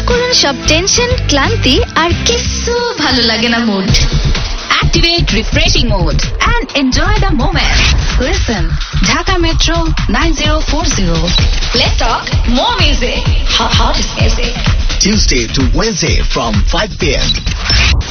করুন সব টেনশন, ক্লান্তি আর কিছু ভালো লাগে না mood. Activate refreshing mode and enjoy the moment. Listen, Dhaka Metro 9040. Let's talk more music. Hottest music. Tuesday to Wednesday from 5 p.m.